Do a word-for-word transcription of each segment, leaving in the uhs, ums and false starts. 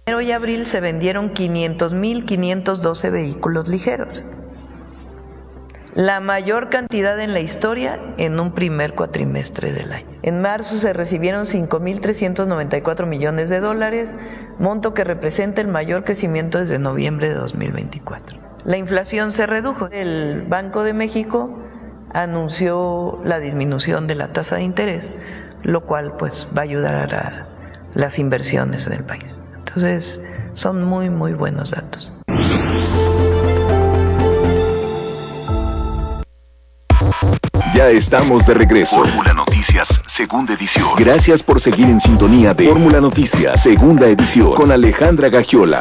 En enero y abril se vendieron quinientos mil quinientos doce vehículos ligeros, la mayor cantidad en la historia en un primer cuatrimestre del año. En marzo se recibieron cinco mil trescientos noventa y cuatro millones de dólares, monto que representa el mayor crecimiento desde noviembre de dos mil veinticuatro. La inflación se redujo. El Banco de México anunció la disminución de la tasa de interés, lo cual pues va a ayudar a las inversiones en el país. Entonces, son muy, muy buenos datos. Ya estamos de regreso. Fórmula Noticias, segunda edición. Gracias por seguir en sintonía de Fórmula Noticias, segunda edición, con Alejandra Gagiola.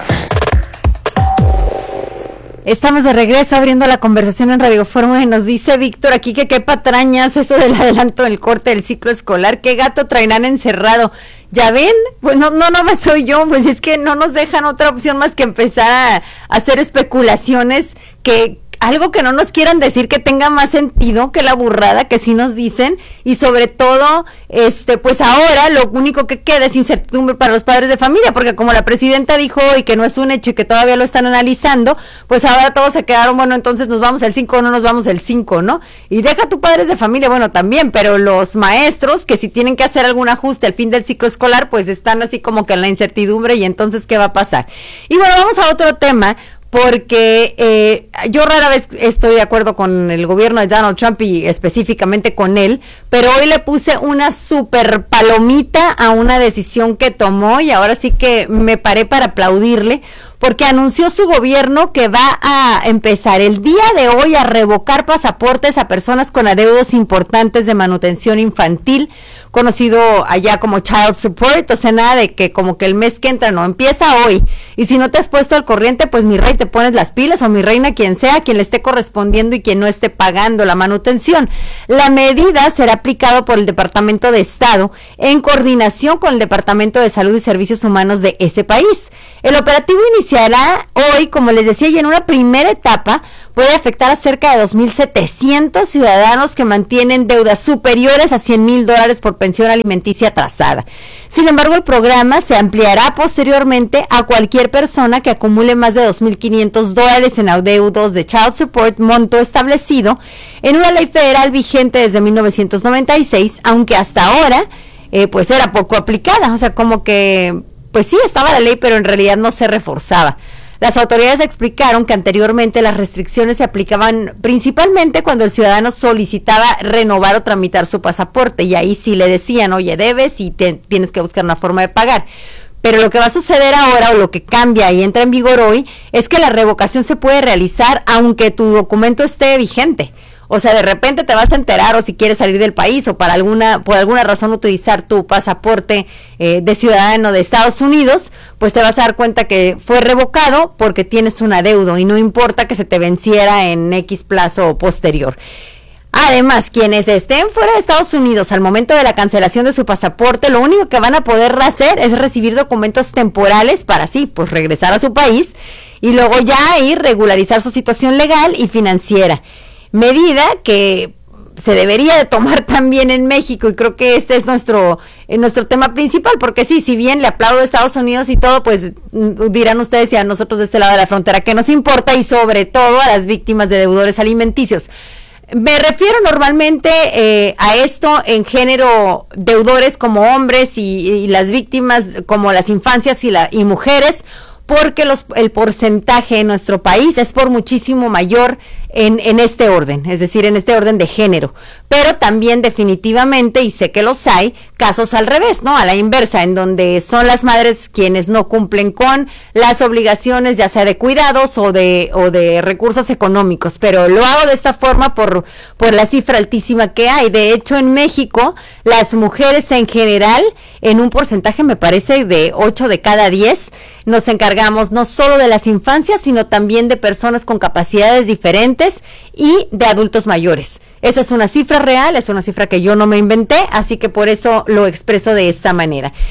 Estamos de regreso abriendo la conversación en Radio Fórmula y nos dice Víctor aquí que qué patrañas eso del adelanto del corte del ciclo escolar, qué gato traerán encerrado. ¿Ya ven? Pues no, no, no me soy yo, pues es que no nos dejan otra opción más que empezar a, a hacer especulaciones que... algo que no nos quieran decir que tenga más sentido que la burrada que sí nos dicen, y sobre todo, este, pues ahora lo único que queda es incertidumbre para los padres de familia, porque como la presidenta dijo hoy que no es un hecho y que todavía lo están analizando, pues ahora todos se quedaron, bueno, entonces nos vamos el cinco o no nos vamos el cinco, ¿no? Y deja tu padres de familia, bueno, también, pero los maestros que si tienen que hacer algún ajuste al fin del ciclo escolar, pues están así como que en la incertidumbre, y entonces, ¿qué va a pasar? Y bueno, vamos a otro tema, porque eh, yo rara vez estoy de acuerdo con el gobierno de Donald Trump y específicamente con él, pero hoy le puse una super palomita a una decisión que tomó y ahora sí que me paré para aplaudirle, porque anunció su gobierno que va a empezar el día de hoy a revocar pasaportes a personas con adeudos importantes de manutención infantil, conocido allá como child support, o sea, nada de que como que el mes que entra, no, empieza hoy, y si no te has puesto al corriente, pues mi rey te pones las pilas, o mi reina, quien sea, quien le esté correspondiendo y quien no esté pagando la manutención. La medida será aplicada por el Departamento de Estado en coordinación con el Departamento de Salud y Servicios Humanos de ese país. El operativo iniciará hoy, como les decía, y en una primera etapa puede afectar a cerca de dos mil setecientos ciudadanos que mantienen deudas superiores a cien mil dólares por pensión alimenticia atrasada. Sin embargo, el programa se ampliará posteriormente a cualquier persona que acumule más de dos mil quinientos dólares en adeudos de child support, monto establecido en una ley federal vigente desde mil novecientos noventa y seis, aunque hasta ahora eh, pues era poco aplicada, o sea, como que pues sí estaba la ley, pero en realidad no se reforzaba. Las autoridades explicaron que anteriormente las restricciones se aplicaban principalmente cuando el ciudadano solicitaba renovar o tramitar su pasaporte, y ahí sí le decían, oye, debes y te, tienes que buscar una forma de pagar. Pero lo que va a suceder ahora, o lo que cambia y entra en vigor hoy, es que la revocación se puede realizar aunque tu documento esté vigente. O sea, de repente te vas a enterar, o si quieres salir del país o para alguna por alguna razón utilizar tu pasaporte eh, de ciudadano de Estados Unidos, pues te vas a dar cuenta que fue revocado porque tienes un adeudo y no importa que se te venciera en X plazo posterior. Además, quienes estén fuera de Estados Unidos al momento de la cancelación de su pasaporte, lo único que van a poder hacer es recibir documentos temporales para así, pues regresar a su país y luego ya ahí regularizar su situación legal y financiera. Medida que se debería de tomar también en México, y creo que este es nuestro eh, nuestro tema principal, porque sí, si bien le aplaudo a Estados Unidos y todo, pues dirán ustedes, y a nosotros de este lado de la frontera, ¿qué nos importa? Y sobre todo a las víctimas de deudores alimenticios. Me refiero normalmente eh, a esto en género deudores como hombres y, y las víctimas como las infancias y, la, y mujeres, porque los, el porcentaje en nuestro país es por muchísimo mayor en, en este orden, es decir, en este orden de género, pero también definitivamente, y sé que los hay, casos al revés, ¿no? A la inversa, en donde son las madres quienes no cumplen con las obligaciones, ya sea de cuidados o de, o de recursos económicos, pero lo hago de esta forma por, por la cifra altísima que hay. De hecho, en México, las mujeres en general, en un porcentaje me parece de ocho de cada diez, nos encargamos no solo de las infancias, sino también de personas con capacidades diferentes y de adultos mayores. Esa es una cifra real, es una cifra que yo no me inventé, así que por eso lo expreso de esta manera.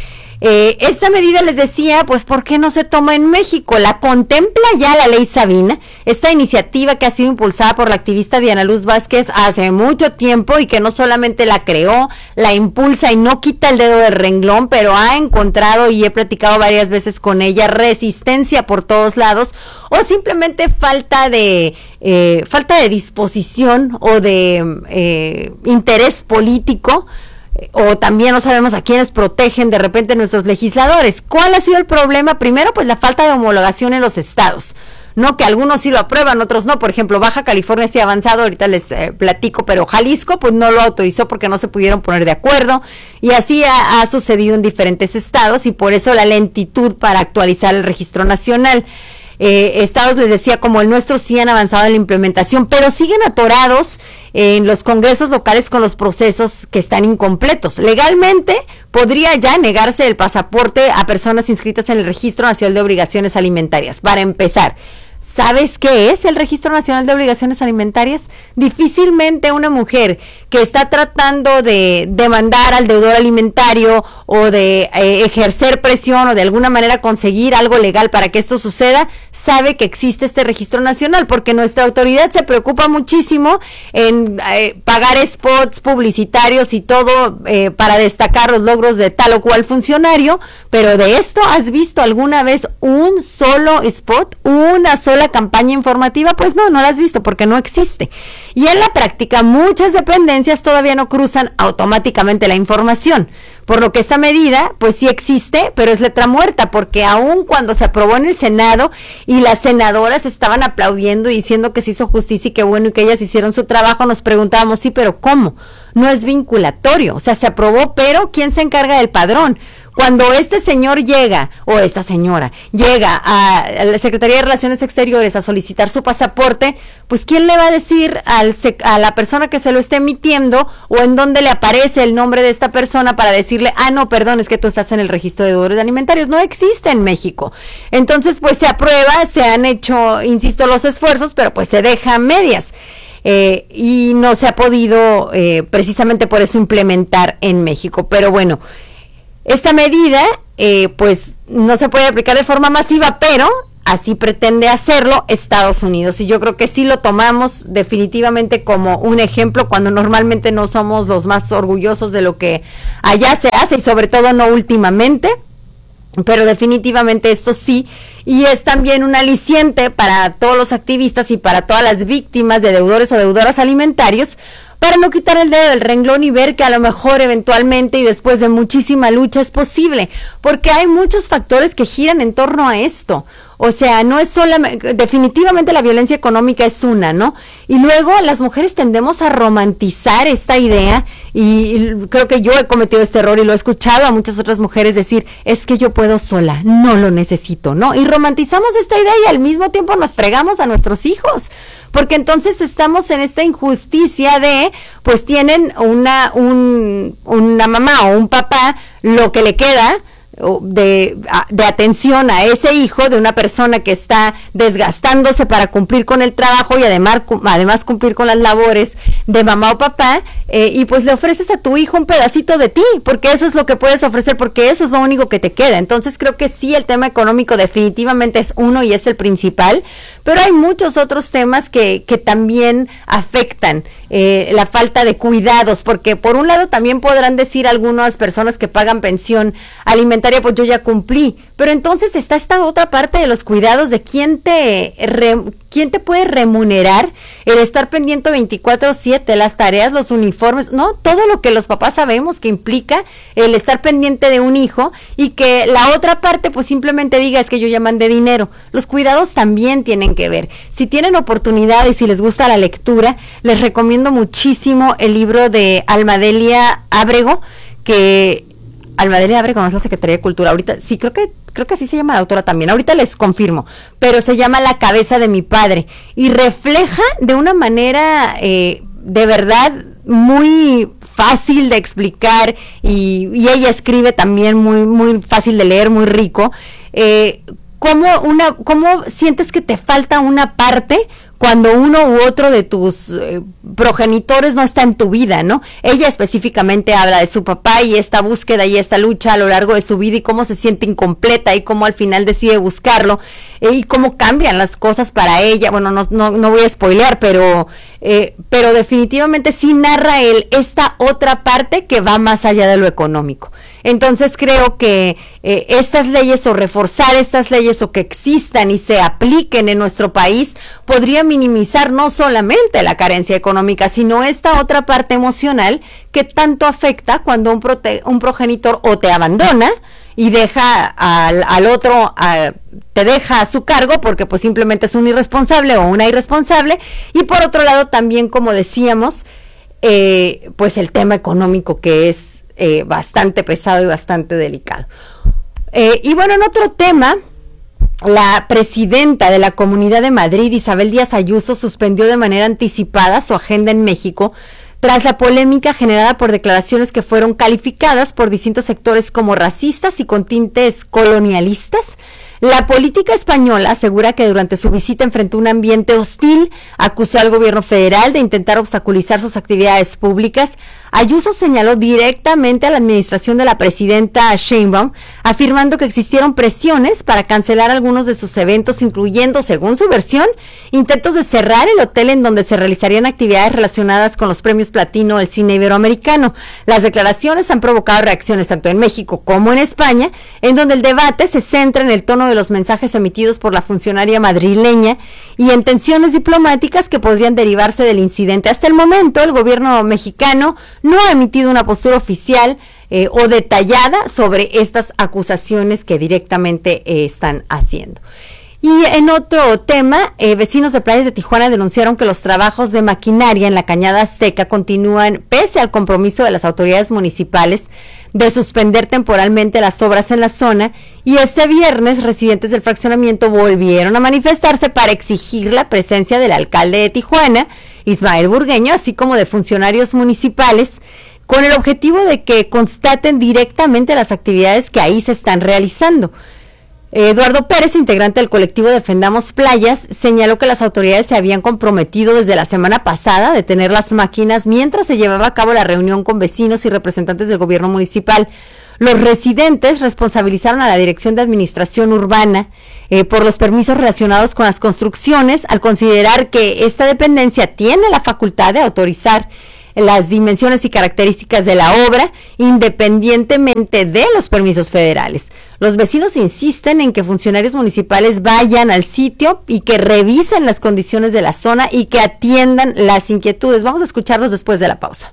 Eh, esta medida, les decía, pues ¿por qué no se toma en México? La contempla ya la ley Sabina, esta iniciativa que ha sido impulsada por la activista Diana Luz Vázquez hace mucho tiempo y que no solamente la creó, la impulsa y no quita el dedo del renglón, pero ha encontrado, y he platicado varias veces con ella, resistencia por todos lados, o simplemente falta de eh, falta de disposición o de eh, interés político, o también no sabemos a quiénes protegen de repente nuestros legisladores. ¿Cuál ha sido el problema? Primero, pues la falta de homologación en los estados, no, que algunos sí lo aprueban, otros no. Por ejemplo, Baja California sí ha avanzado, ahorita les eh, platico, pero Jalisco pues no lo autorizó porque no se pudieron poner de acuerdo, y así ha, ha sucedido en diferentes estados, y por eso la lentitud para actualizar el registro nacional. Eh, estados, les decía, como el nuestro sí han avanzado en la implementación, pero siguen atorados en los congresos locales con los procesos que están incompletos. Legalmente podría ya negarse el pasaporte a personas inscritas en el Registro Nacional de Obligaciones Alimentarias. Para empezar, ¿sabes qué es el Registro Nacional de Obligaciones Alimentarias? Difícilmente una mujer que está tratando de demandar al deudor alimentario o de eh, ejercer presión o de alguna manera conseguir algo legal para que esto suceda, sabe que existe este registro nacional, porque nuestra autoridad se preocupa muchísimo en eh, pagar spots publicitarios y todo eh, para destacar los logros de tal o cual funcionario, pero de esto, ¿has visto alguna vez un solo spot, una sola campaña informativa? Pues no, no la has visto porque no existe. Y en la práctica muchas dependencias todavía no cruzan automáticamente la información, por lo que esta medida pues sí existe, pero es letra muerta, porque aun cuando se aprobó en el Senado y las senadoras estaban aplaudiendo y diciendo que se hizo justicia y que bueno y que ellas hicieron su trabajo, nos preguntábamos, sí, pero ¿cómo? No es vinculatorio, o sea, se aprobó, pero ¿quién se encarga del padrón? Cuando este señor llega, o esta señora, llega a, a la Secretaría de Relaciones Exteriores a solicitar su pasaporte, pues ¿quién le va a decir al a la persona que se lo esté emitiendo o en dónde le aparece el nombre de esta persona para decirle, ah, no, perdón, es que tú estás en el registro de deudores alimentarios? No existe en México. Entonces, pues se aprueba, se han hecho, insisto, los esfuerzos, pero pues se deja a medias. Eh, y no se ha podido eh, precisamente por eso implementar en México. Pero bueno, esta medida, eh, pues, no se puede aplicar de forma masiva, pero así pretende hacerlo Estados Unidos. Y yo creo que sí lo tomamos definitivamente como un ejemplo, cuando normalmente no somos los más orgullosos de lo que allá se hace, y sobre todo no últimamente. Pero definitivamente esto sí, y es también un aliciente para todos los activistas y para todas las víctimas de deudores o deudoras alimentarios, para no quitar el dedo del renglón y ver que a lo mejor eventualmente y después de muchísima lucha es posible, porque hay muchos factores que giran en torno a esto. O sea, no es solamente, definitivamente la violencia económica es una, ¿no? Y luego las mujeres tendemos a romantizar esta idea, y, y creo que yo he cometido este error y lo he escuchado a muchas otras mujeres decir, es que yo puedo sola, no lo necesito, ¿no? Y romantizamos esta idea y al mismo tiempo nos fregamos a nuestros hijos, porque entonces estamos en esta injusticia de, pues tienen una, un, una mamá o un papá, lo que le queda De, de atención a ese hijo de una persona que está desgastándose para cumplir con el trabajo y además, además cumplir con las labores de mamá o papá, eh, y pues le ofreces a tu hijo un pedacito de ti, porque eso es lo que puedes ofrecer, porque eso es lo único que te queda. Entonces creo que sí, el tema económico definitivamente es uno y es el principal, pero hay muchos otros temas que, que también afectan eh, la falta de cuidados, porque por un lado también podrán decir algunas personas que pagan pensión alimentaria, pues yo ya cumplí, pero entonces está esta otra parte de los cuidados, de quién te re, quién te puede remunerar el estar pendiente veinticuatro siete, las tareas, los uniformes, no, todo lo que los papás sabemos que implica el estar pendiente de un hijo, y que la otra parte pues simplemente diga, es que yo ya mandé dinero. Los cuidados también tienen que ver. Si tienen oportunidad y si les gusta la lectura, les recomiendo muchísimo el libro de Almadelia Ábrego, que Almadelia Ábrego no es la Secretaría de Cultura, ahorita, sí, creo que creo que así se llama la autora también, ahorita les confirmo, pero se llama La cabeza de mi padre, y refleja de una manera eh, de verdad muy fácil de explicar, y, y ella escribe también muy, muy fácil de leer, muy rico, eh, cómo, una, cómo sientes que te falta una parte cuando uno u otro de tus eh, progenitores no está en tu vida, ¿no? Ella específicamente habla de su papá y esta búsqueda y esta lucha a lo largo de su vida y cómo se siente incompleta y cómo al final decide buscarlo eh, y cómo cambian las cosas para ella. Bueno, no, no, no voy a spoilear, pero, eh, pero definitivamente sí narra él esta otra parte que va más allá de lo económico. Entonces creo que eh, estas leyes o reforzar estas leyes o que existan y se apliquen en nuestro país podría minimizar no solamente la carencia económica, sino esta otra parte emocional que tanto afecta cuando un, prote- un progenitor o te abandona y deja al, al otro, a, te deja a su cargo porque pues simplemente es un irresponsable o una irresponsable, y por otro lado también, como decíamos, eh, pues el tema económico que es Eh, bastante pesado y bastante delicado. Eh, y bueno, en otro tema, la presidenta de la Comunidad de Madrid, Isabel Díaz Ayuso, suspendió de manera anticipada su agenda en México tras la polémica generada por declaraciones que fueron calificadas por distintos sectores como racistas y con tintes colonialistas. La política española asegura que durante su visita enfrentó un ambiente hostil, acusó al gobierno federal de intentar obstaculizar sus actividades públicas. Ayuso señaló directamente a la administración de la presidenta Sheinbaum, afirmando que existieron presiones para cancelar algunos de sus eventos, incluyendo, según su versión, intentos de cerrar el hotel en donde se realizarían actividades relacionadas con los premios Platino del cine iberoamericano. Las declaraciones han provocado reacciones tanto en México como en España, en donde el debate se centra en el tono de los mensajes emitidos por la funcionaria madrileña y en tensiones diplomáticas que podrían derivarse del incidente. Hasta el momento, el gobierno mexicano no ha emitido una postura oficial eh, o detallada sobre estas acusaciones que directamente eh, están haciendo. Y en otro tema, eh, vecinos de playas de Tijuana denunciaron que los trabajos de maquinaria en la Cañada Azteca continúan pese al compromiso de las autoridades municipales de suspender temporalmente las obras en la zona, y este viernes residentes del fraccionamiento volvieron a manifestarse para exigir la presencia del alcalde de Tijuana, Ismael Burgueño, así como de funcionarios municipales, con el objetivo de que constaten directamente las actividades que ahí se están realizando. Eduardo Pérez, integrante del colectivo Defendamos Playas, señaló que las autoridades se habían comprometido desde la semana pasada a detener las máquinas mientras se llevaba a cabo la reunión con vecinos y representantes del gobierno municipal. Los residentes responsabilizaron a la Dirección de Administración Urbana eh, por los permisos relacionados con las construcciones, al considerar que esta dependencia tiene la facultad de autorizar las dimensiones y características de la obra, independientemente de los permisos federales. Los vecinos insisten en que funcionarios municipales vayan al sitio y que revisen las condiciones de la zona y que atiendan las inquietudes. Vamos a escucharlos después de la pausa.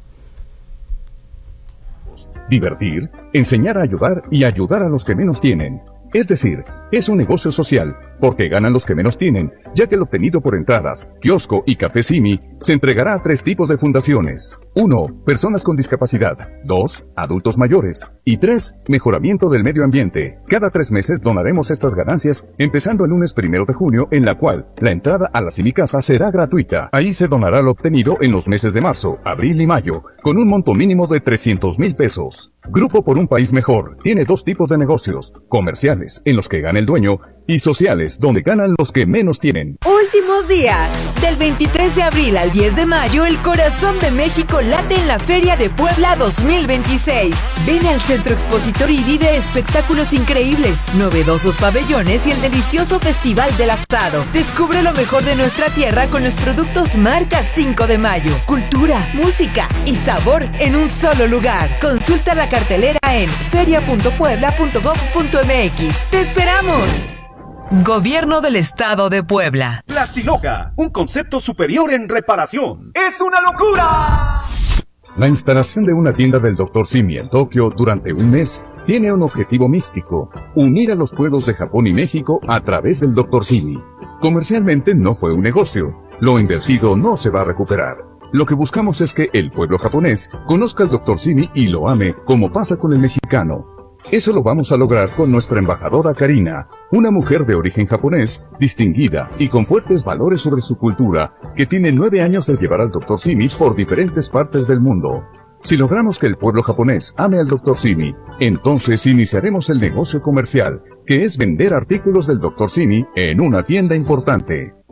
Divertir, enseñar a ayudar y ayudar a los que menos tienen. Es decir, es un negocio social, porque ganan los que menos tienen, ya que lo obtenido por entradas, kiosco y café Simi se entregará a tres tipos de fundaciones. uno. Personas con discapacidad. dos. Adultos mayores. Y tres. Mejoramiento del medio ambiente. Cada tres meses donaremos estas ganancias, empezando el lunes primero de junio, en la cual la entrada a la Simi Casa será gratuita. Ahí se donará lo obtenido en los meses de marzo, abril y mayo, con un monto mínimo de trescientos mil pesos. Grupo por un País Mejor tiene dos tipos de negocios: comerciales, en los que gana el dueño, y sociales, donde ganan los que menos tienen. Últimos días. Del veintitrés de abril al diez de mayo, el corazón de México late en la Feria de Puebla dos mil veintiséis. Ven al Centro Expositor y vive espectáculos increíbles, novedosos pabellones y el delicioso Festival del Asado. Descubre lo mejor de nuestra tierra con los productos marca cinco de mayo. Cultura, música y sabor en un solo lugar. Consulta la cartelera en feria punto puebla punto gob punto mx. ¡Te esperamos! Gobierno del Estado de Puebla. Plastiloca, un concepto superior en reparación. ¡Es una locura! La instalación de una tienda del doctor Simi en Tokio durante un mes tiene un objetivo místico: unir a los pueblos de Japón y México a través del doctor Simi. Comercialmente no fue un negocio. Lo invertido no se va a recuperar. Lo que buscamos es que el pueblo japonés conozca al doctor Simi y lo ame, como pasa con el mexicano. Eso lo vamos a lograr con nuestra embajadora Karina, una mujer de origen japonés, distinguida y con fuertes valores sobre su cultura, que tiene nueve años de llevar al doctor Simi por diferentes partes del mundo. Si logramos que el pueblo japonés ame al doctor Simi, entonces iniciaremos el negocio comercial, que es vender artículos del doctor Simi en una tienda importante.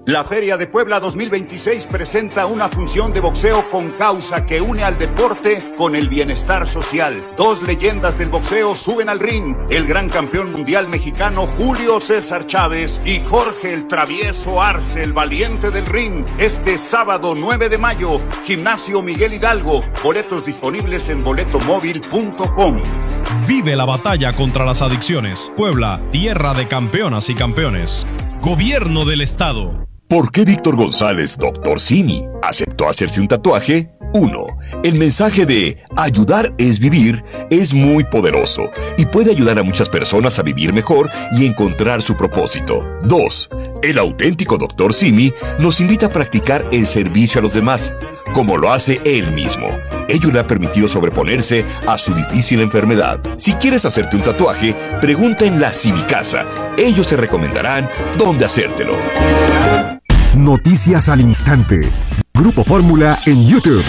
La Feria de Puebla dos mil veintiséis presenta una función de boxeo con causa que une al deporte con el bienestar social. Dos leyendas del boxeo suben al ring, el gran campeón mundial mexicano Julio César Chávez y Jorge el Travieso Arce, el valiente del ring, este sábado nueve de mayo, Gimnasio Miguel Hidalgo, boletos disponibles en boleto móvil punto com. Vive la batalla contra las adicciones. Puebla, tierra de campeonas y campeones. Gobierno del Estado. ¿Por qué Víctor González, doctor Simi, aceptó hacerse un tatuaje? uno. El mensaje de ayudar es vivir es muy poderoso y puede ayudar a muchas personas a vivir mejor y encontrar su propósito. dos. El auténtico doctor Simi nos invita a practicar el servicio a los demás, como lo hace él mismo. Ello le ha permitido sobreponerse a su difícil enfermedad. Si quieres hacerte un tatuaje, pregunta en la Simicasa. Ellos te recomendarán dónde hacértelo. Noticias al instante. Grupo Fórmula en YouTube.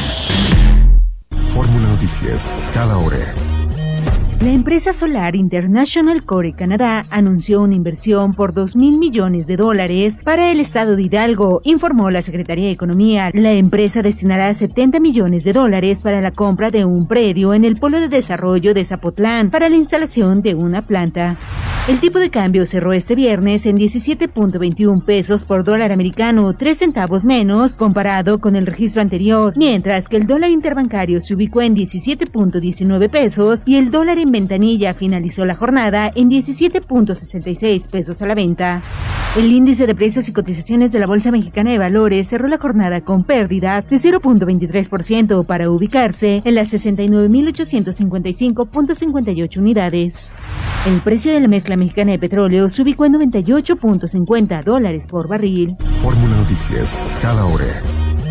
Fórmula Noticias, cada hora. La empresa solar International Core Canadá anunció una inversión por dos mil millones de dólares para el estado de Hidalgo, informó la Secretaría de Economía. La empresa destinará setenta millones de dólares para la compra de un predio en el Polo de Desarrollo de Zapotlán para la instalación de una planta. El tipo de cambio cerró este viernes en diecisiete punto veintiuno pesos por dólar americano, tres centavos menos comparado con el registro anterior, mientras que el dólar interbancario se ubicó en diecisiete punto diecinueve pesos y el dólar en ventanilla finalizó la jornada en diecisiete punto sesenta y seis pesos a la venta. El índice de precios y cotizaciones de la Bolsa Mexicana de Valores cerró la jornada con pérdidas de cero punto veintitrés por ciento para ubicarse en las sesenta y nueve mil ochocientos cincuenta y cinco punto cincuenta y ocho unidades. El precio de la mezcla mexicana de petróleo se ubicó en noventa y ocho punto cincuenta dólares por barril. Fórmula Noticias, cada hora.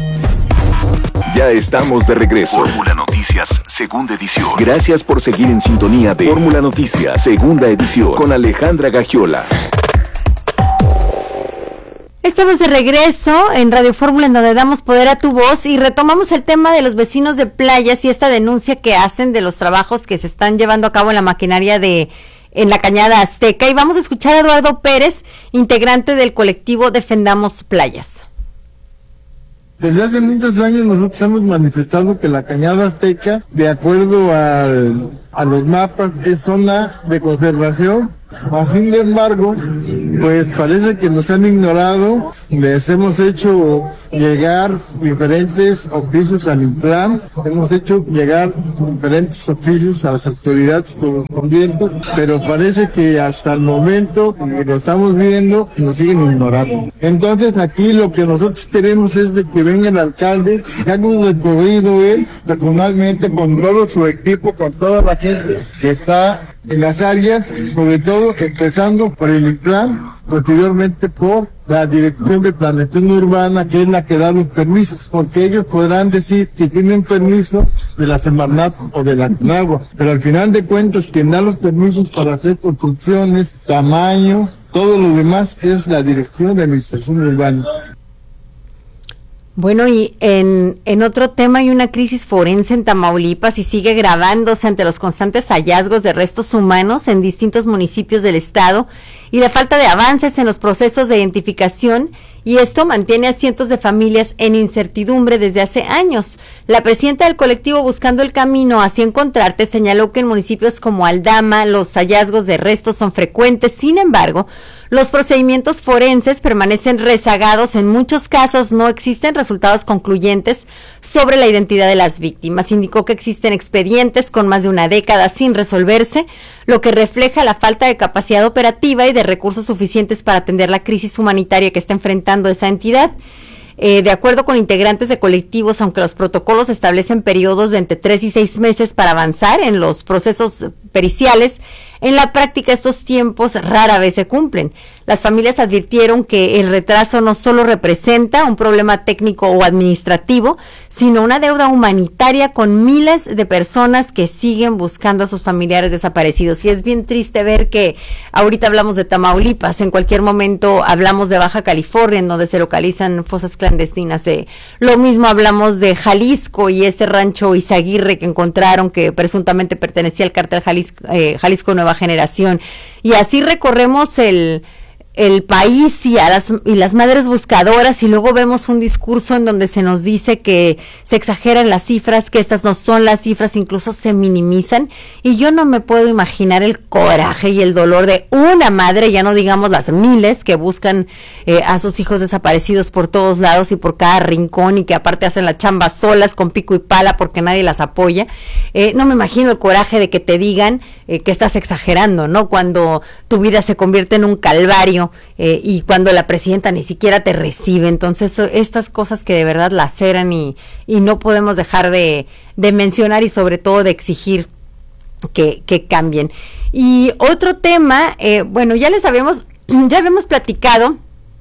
Ya estamos de regreso. Fórmula Noticias, segunda edición. Gracias por seguir en sintonía de Fórmula Noticias, segunda edición, con Alejandra Gagiola. Estamos de regreso en Radio Fórmula, en donde damos poder a tu voz y retomamos el tema de los vecinos de playas y esta denuncia que hacen de los trabajos que se están llevando a cabo en la maquinaria de en la Cañada Azteca. Y vamos a escuchar a Eduardo Pérez, integrante del colectivo Defendamos Playas. Desde hace muchos años nosotros hemos manifestado que la Cañada Azteca, de acuerdo al, a los mapas, es zona de conservación. A sin embargo, pues parece que nos han ignorado. Les hemos hecho llegar diferentes oficios al INPLAN, hemos hecho llegar diferentes oficios a las autoridades correspondientes, pero parece que hasta el momento, y lo estamos viendo, nos siguen ignorando. Entonces aquí lo que nosotros queremos es de que venga el alcalde, que haga un recorrido él personalmente con todo su equipo, con toda la gente que está en las áreas, sobre todo empezando por el INPLAN, posteriormente por la Dirección de Planeación Urbana, que es la que da los permisos, porque ellos podrán decir que tienen permiso de la Semarnat o de la CONAGUA, pero al final de cuentas quien da los permisos para hacer construcciones, tamaño, todo lo demás es la Dirección de Administración Urbana. Bueno, y en, en otro tema hay una crisis forense en Tamaulipas y sigue agravándose ante los constantes hallazgos de restos humanos en distintos municipios del estado y la falta de avances en los procesos de identificación, y esto mantiene a cientos de familias en incertidumbre desde hace años. La presidenta del colectivo Buscando el Camino hacia Encontrarte señaló que en municipios como Aldama los hallazgos de restos son frecuentes. Sin embargo, los procedimientos forenses permanecen rezagados. En muchos casos no existen resultados concluyentes sobre la identidad de las víctimas. Indicó que existen expedientes con más de una década sin resolverse, lo que refleja la falta de capacidad operativa y de recursos suficientes para atender la crisis humanitaria que está enfrentando esa entidad. Eh, de acuerdo con integrantes de colectivos, aunque los protocolos establecen periodos de entre tres y seis meses para avanzar en los procesos periciales, en la práctica estos tiempos rara vez se cumplen. Las familias advirtieron que el retraso no solo representa un problema técnico o administrativo, sino una deuda humanitaria con miles de personas que siguen buscando a sus familiares desaparecidos. Y es bien triste ver que ahorita hablamos de Tamaulipas, en cualquier momento hablamos de Baja California, en donde se localizan fosas clandestinas. Eh, lo mismo hablamos de Jalisco y este rancho Izaguirre que encontraron, que presuntamente pertenecía al cártel Jalisco, eh, Jalisco Nueva Generación. Y así recorremos el el país y a las y las madres buscadoras, y luego vemos un discurso en donde se nos dice que se exageran las cifras, que estas no son las cifras, incluso se minimizan, y yo no me puedo imaginar el coraje y el dolor de una madre, ya no digamos las miles que buscan eh, a sus hijos desaparecidos por todos lados y por cada rincón, y que aparte hacen la chamba solas con pico y pala porque nadie las apoya. Eh, no me imagino el coraje de que te digan eh, que estás exagerando, ¿no? Cuando tu vida se convierte en un calvario, Eh, y cuando la presidenta ni siquiera te recibe. Entonces estas cosas que de verdad laceran y, y no podemos dejar de, de mencionar, y sobre todo de exigir que, que cambien. Y otro tema, eh, bueno, ya les habíamos ya habíamos platicado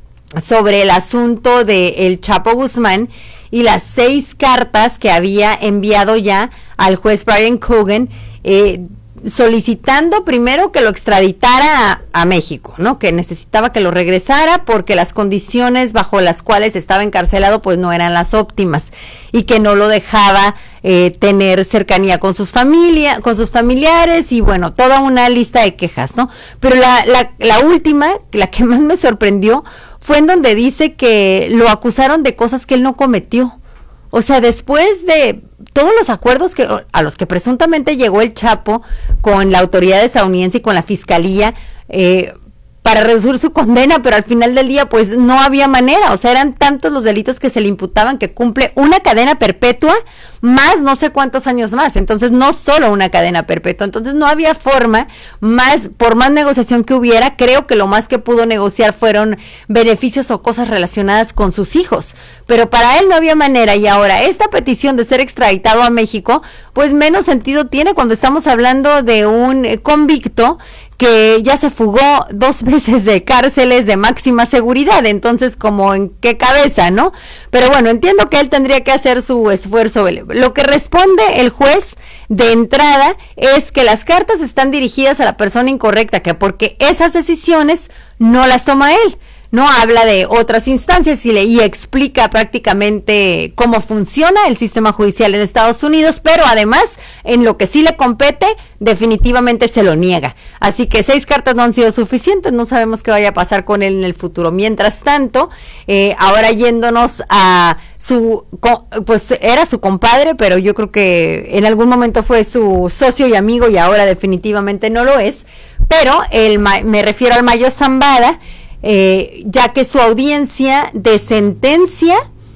sobre el asunto de el Chapo Guzmán y las seis cartas que había enviado ya al juez Brian Cogan, eh, solicitando primero que lo extraditara a, a México, ¿no? Que necesitaba que lo regresara porque las condiciones bajo las cuales estaba encarcelado pues no eran las óptimas, y que no lo dejaba eh, tener cercanía con sus familia, con sus familiares, y bueno, toda una lista de quejas, ¿no? Pero la, la, la última, la que más me sorprendió, fue en donde dice que lo acusaron de cosas que él no cometió. O sea, después de todos los acuerdos que a los que presuntamente llegó el Chapo con la autoridad estadounidense y con la fiscalía eh, para reducir su condena, pero al final del día pues no había manera. O sea, eran tantos los delitos que se le imputaban que cumple una cadena perpetua más no sé cuántos años más. Entonces no solo una cadena perpetua. Entonces no había forma, más por más negociación que hubiera, creo que lo más que pudo negociar fueron beneficios o cosas relacionadas con sus hijos. Pero para él no había manera, y ahora esta petición de ser extraditado a México, pues menos sentido tiene cuando estamos hablando de un convicto que ya se fugó dos veces de cárceles de máxima seguridad. Entonces, como en qué cabeza, ¿no? Pero bueno, entiendo que él tendría que hacer su esfuerzo. Lo que responde el juez de entrada es que las cartas están dirigidas a la persona incorrecta, que porque esas decisiones no las toma él. No habla de otras instancias y, le, y explica prácticamente cómo funciona el sistema judicial en Estados Unidos, pero además en lo que sí le compete definitivamente se lo niega. Así que seis cartas no han sido suficientes, no sabemos qué vaya a pasar con él en el futuro. Mientras tanto, eh, ahora yéndonos a su, pues era su compadre, pero yo creo que en algún momento fue su socio y amigo y ahora definitivamente no lo es, pero el, me refiero al Mayo Zambada, Eh, ya que su audiencia de sentencia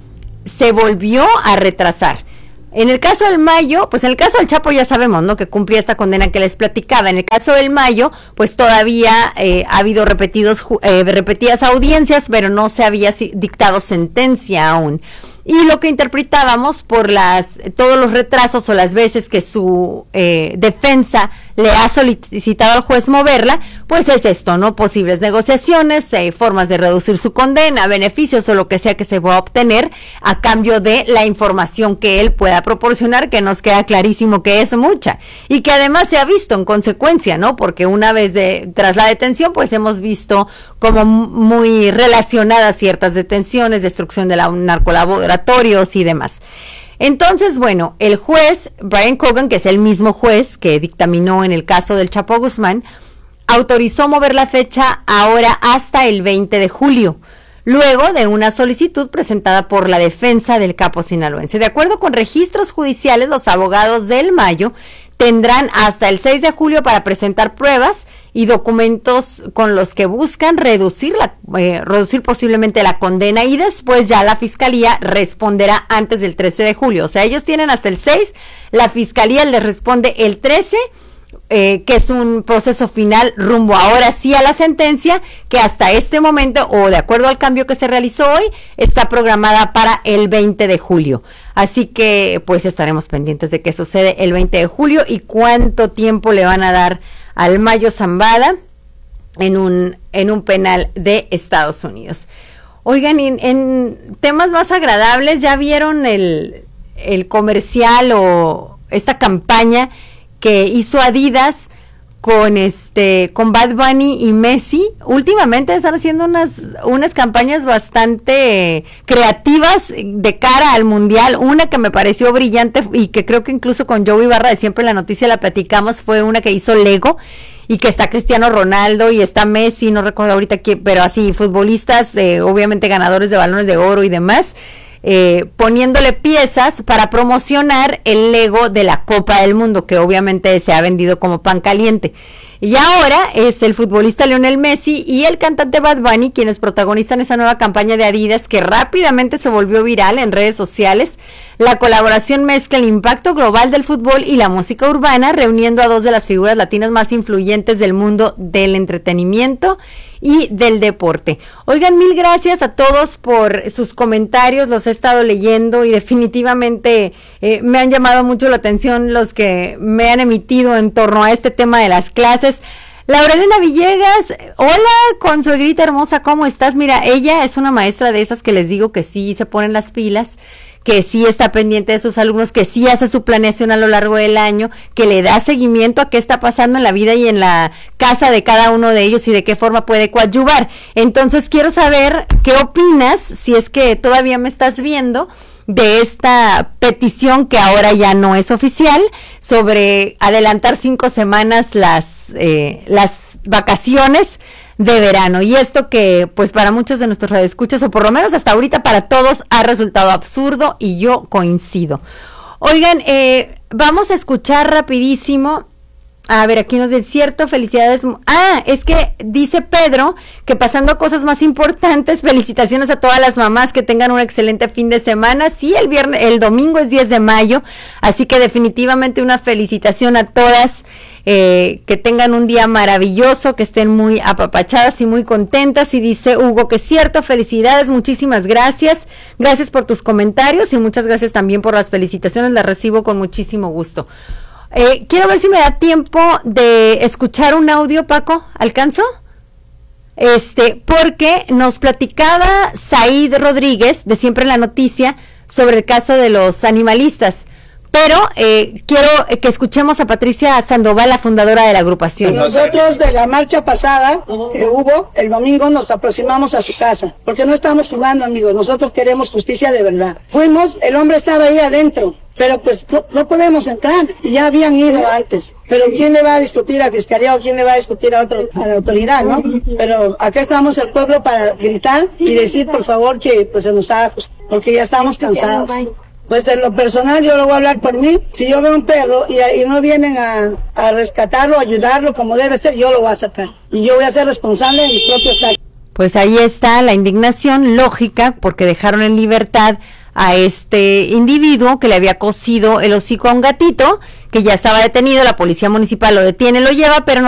se volvió a retrasar. En el caso del Mayo, pues en el caso del Chapo ya sabemos, ¿no? Que cumplía esta condena que les platicaba. En el caso del Mayo, pues todavía eh, ha habido repetidos, eh, repetidas audiencias, pero no se había dictado sentencia aún. Y lo que interpretábamos por las todos los retrasos o las veces que su eh, defensa le ha solicitado al juez moverla, pues es esto, ¿no? Posibles negociaciones, eh, formas de reducir su condena, beneficios o lo que sea que se va a obtener a cambio de la información que él pueda proporcionar, que nos queda clarísimo que es mucha y que además se ha visto en consecuencia, ¿no? Porque una vez de tras la detención, pues hemos visto como muy relacionadas ciertas detenciones, destrucción de la narcolaboratorios y demás. Entonces, bueno, el juez Brian Cogan, que es el mismo juez que dictaminó en el caso del Chapo Guzmán, autorizó mover la fecha ahora hasta el veinte de julio, luego de una solicitud presentada por la defensa del capo sinaloense. De acuerdo con registros judiciales, los abogados del Mayo tendrán hasta el seis de julio para presentar pruebas y documentos con los que buscan reducir la eh, reducir posiblemente la condena, y después ya la fiscalía responderá antes del trece de julio. O sea, ellos tienen hasta el seis, la fiscalía les responde el trece, eh, que es un proceso final rumbo ahora sí a la sentencia, que hasta este momento, o de acuerdo al cambio que se realizó hoy, está programada para el veinte de julio. Así que pues estaremos pendientes de qué sucede el veinte de julio y cuánto tiempo le van a dar al Mayo Zambada en un, en un penal de Estados Unidos. Oigan, en, en temas más agradables, ¿ya vieron el, el comercial o esta campaña que hizo Adidas con este con Bad Bunny y Messi? Últimamente están haciendo unas unas campañas bastante creativas de cara al mundial. Una que me pareció brillante y que creo que incluso con Joey Barra de Siempre en la Noticia la platicamos, fue una que hizo Lego y que está Cristiano Ronaldo y está Messi, no recuerdo ahorita quién, pero así, futbolistas, eh, obviamente ganadores de balones de oro y demás, eh, poniéndole piezas para promocionar el Lego de la Copa del Mundo, que obviamente se ha vendido como pan caliente. Y ahora es el futbolista Lionel Messi y el cantante Bad Bunny quienes protagonizan esa nueva campaña de Adidas que rápidamente se volvió viral en redes sociales. La colaboración mezcla el impacto global del fútbol y la música urbana, reuniendo a dos de las figuras latinas más influyentes del mundo del entretenimiento y del deporte. Oigan, mil gracias a todos por sus comentarios, los he estado leyendo y definitivamente eh, me han llamado mucho la atención los que me han emitido en torno a este tema de las clases. Laurelena Villegas, hola, consuegrita hermosa, ¿cómo estás? Mira, ella es una maestra de esas que les digo que sí se ponen las pilas, que sí está pendiente de sus alumnos, que sí hace su planeación a lo largo del año, que le da seguimiento a qué está pasando en la vida y en la casa de cada uno de ellos y de qué forma puede coadyuvar. Entonces quiero saber qué opinas, si es que todavía me estás viendo, de esta petición que ahora ya no es oficial, sobre adelantar cinco semanas las, eh, las vacaciones de verano, y esto que pues para muchos de nuestros radioescuchas, o por lo menos hasta ahorita para todos, ha resultado absurdo, y yo coincido. Oigan, eh, vamos a escuchar rapidísimo. A ver, aquí nos dice, cierto, felicidades. Ah, es que dice Pedro que pasando a cosas más importantes, felicitaciones a todas las mamás, que tengan un excelente fin de semana. Sí, el viernes, el domingo es diez de mayo, así que definitivamente una felicitación a todas, eh, que tengan un día maravilloso, que estén muy apapachadas y muy contentas. Y dice Hugo que es cierto, felicidades, muchísimas gracias, gracias por tus comentarios y muchas gracias también por las felicitaciones, las recibo con muchísimo gusto. Eh, quiero ver si me da tiempo de escuchar un audio, Paco, ¿alcanzo? Este, porque nos platicaba Said Rodríguez, de Siempre en la Noticia, sobre el caso de los animalistas, pero eh, quiero que escuchemos a Patricia Sandoval, la fundadora de la agrupación. Nosotros de la marcha pasada que hubo, el domingo nos aproximamos a su casa, porque no estamos jugando, amigos, nosotros queremos justicia de verdad. Fuimos, el hombre estaba ahí adentro, pero pues no, no podemos entrar, y ya habían ido antes. Pero ¿quién le va a discutir a Fiscalía o quién le va a discutir a, otro, a la autoridad, no? Pero acá estamos el pueblo para gritar y decir, por favor, que pues se nos haga justicia, porque ya estamos cansados. Pues en lo personal yo lo voy a hablar por mí. Si yo veo un perro y, y no vienen a, a rescatarlo, a ayudarlo como debe ser, yo lo voy a sacar. Y yo voy a ser responsable de mis propios actos. Pues ahí está la indignación lógica, porque dejaron en libertad a este individuo que le había cosido el hocico a un gatito, que ya estaba detenido, la policía municipal lo detiene, lo lleva, pero no